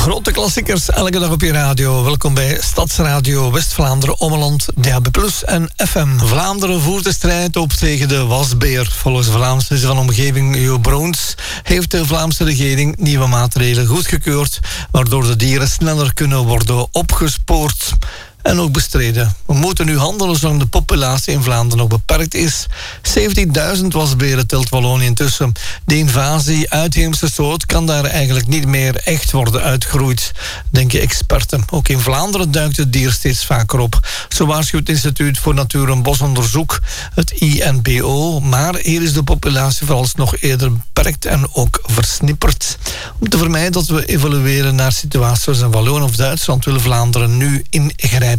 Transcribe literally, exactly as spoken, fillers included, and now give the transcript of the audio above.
Grote klassiekers, elke dag op je radio. Welkom bij Stadsradio West-Vlaanderen, Ommeland, D A B plus en F M. Vlaanderen voert de strijd op tegen de wasbeer. Volgens Vlaamse van omgeving Jo Broons heeft de Vlaamse regering nieuwe maatregelen goedgekeurd, waardoor de dieren sneller kunnen worden opgespoord en ook bestreden. We moeten nu handelen zolang de populatie in Vlaanderen nog beperkt is. zeventienduizend wasberen telt Wallonië intussen. De invasie uitheemse soort kan daar eigenlijk niet meer echt worden uitgeroeid, denken experten. Ook in Vlaanderen duikt het dier steeds vaker op. Zo waarschuwt het Instituut voor Natuur- en Bosonderzoek, het I N B O. Maar hier is de populatie vooralsnog eerder beperkt en ook versnipperd. Om te vermijden dat we evolueren naar situaties in Wallonië of Duitsland wil Vlaanderen nu ingrijpen